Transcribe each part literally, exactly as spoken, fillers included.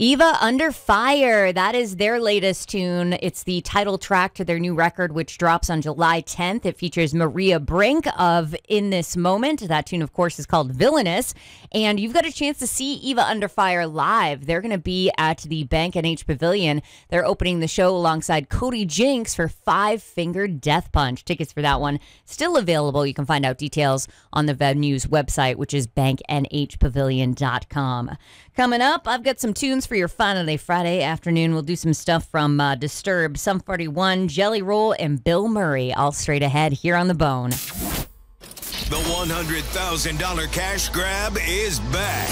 Eva Under Fire, that is their latest tune. It's the title track to their new record, which drops on July tenth. It features Maria Brink of In This Moment. That tune, of course, is called Villainous. And you've got a chance to see Eva Under Fire live. They're going to be at the Bank N H Pavilion. They're opening the show alongside Cody Jinks for Five Finger Death Punch. Tickets for that one still available. You can find out details on the Venue's website, which is bank n h pavilion dot com. Coming up, I've got some tunes for your fun on a Friday afternoon. We'll do some stuff from uh, Disturbed, Sum forty-one, Jelly Roll, and Bill Murray, all straight ahead here on The Bone. The one hundred thousand dollars cash grab is back.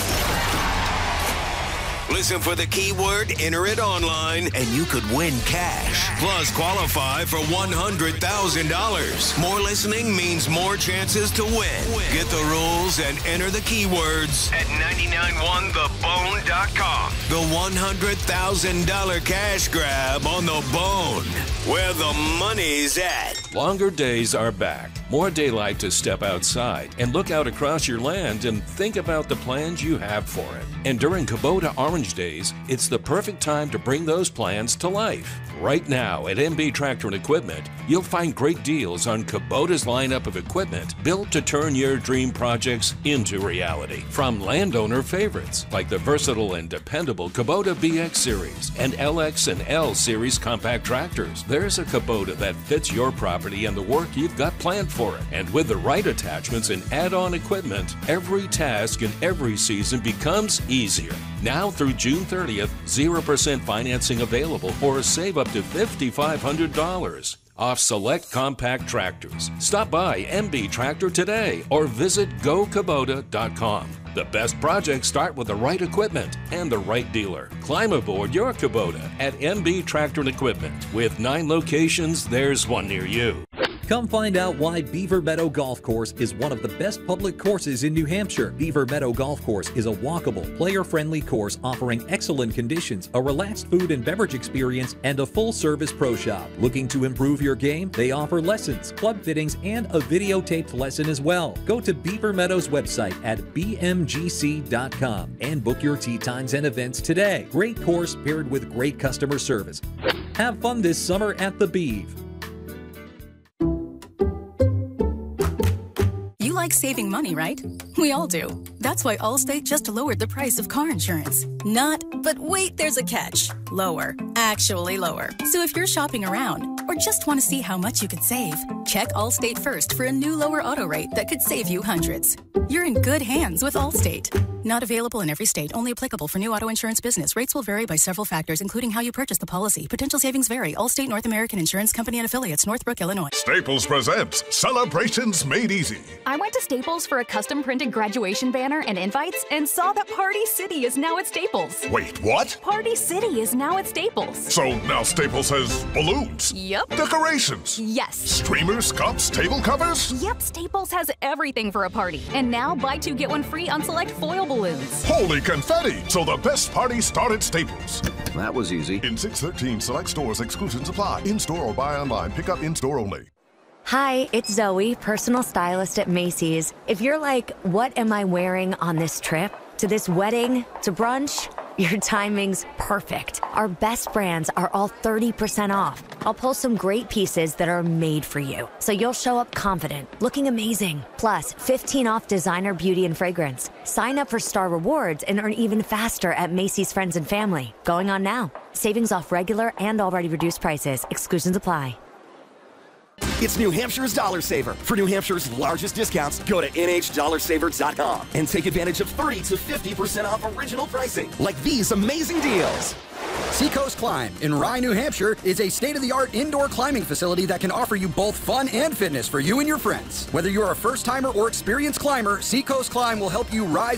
Listen for the keyword, enter it online, and you could win cash. Plus, qualify for one hundred thousand dollars. More listening means more chances to win. Get the rules and enter the keywords at nine nine one the bone dot com. The one hundred thousand dollars cash grab on The Bone, where the money's at. Longer days are back. More daylight to step outside and look out across your land and think about the plans you have for it. And during Kubota Orange Days, it's the perfect time to bring those plans to life. Right now at M B Tractor and Equipment, you'll find great deals on Kubota's lineup of equipment built to turn your dream projects into reality. From landowner favorites like the versatile and dependable Kubota B X Series and L X and L Series compact tractors, there's a Kubota that fits your property and the work you've got planned for it. And with the right attachments and add-on equipment, every task and every season becomes easier. Now through June thirtieth, zero percent financing available or save up to five thousand five hundred dollars off select compact tractors. Stop by M B Tractor today or visit go kubota dot com. The best projects start with the right equipment and the right dealer. Climb aboard your Kubota at M B Tractor and Equipment. With nine locations, there's one near you. Come find out why Beaver Meadow Golf Course is one of the best public courses in New Hampshire. Beaver Meadow Golf Course is a walkable, player-friendly course offering excellent conditions, a relaxed food and beverage experience, and a full-service pro shop. Looking to improve your game? They offer lessons, club fittings, and a videotaped lesson as well. Go to Beaver Meadow's website at b m g c dot com and book your tee times and events today. Great course paired with great customer service. Have fun this summer at the Beav. You like saving money, right? We all do. That's why Allstate just lowered the price of car insurance. Not, but wait, there's a catch. Lower. Actually lower. So if you're shopping around or just want to see how much you could save, check Allstate first for a new lower auto rate that could save you hundreds. You're in good hands with Allstate. Not available in every state. Only applicable for new auto insurance business. Rates will vary by several factors, including how you purchase the policy. Potential savings vary. Allstate North American Insurance Company and Affiliates, Northbrook, Illinois. Staples presents Celebrations Made Easy. I went to Staples for a custom printed graduation banner and invites and saw that Party City is now at Staples. Wait, what? Party City is now at Staples. So now Staples has balloons? Yep. Decorations? Yes. Streamers, cups, table covers? Yep, Staples has everything for a party. And now buy two, get one free on select foil balloons. Holy confetti! So the best party started at Staples. That was easy. In six thirteen select stores, exclusions apply. In-store or buy online. Pick up in-store only. Hi, it's Zoe, personal stylist at Macy's. If you're like, what am I wearing on this trip? To this wedding? To brunch? Your timing's perfect. Our best brands are all thirty percent off. I'll pull some great pieces that are made for you, so you'll show up confident, looking amazing. Plus, fifteen off designer beauty and fragrance. Sign up for Star Rewards and earn even faster at Macy's Friends and Family. Going on now. Savings off regular and already reduced prices. Exclusions apply. It's New Hampshire's Dollar Saver. For New Hampshire's largest discounts, go to N H dollar saver dot com and take advantage of thirty to fifty percent off original pricing, like these amazing deals. Seacoast Climb in Rye, New Hampshire is a state-of-the-art indoor climbing facility that can offer you both fun and fitness for you and your friends. Whether you're a first-timer or experienced climber, Seacoast Climb will help you rise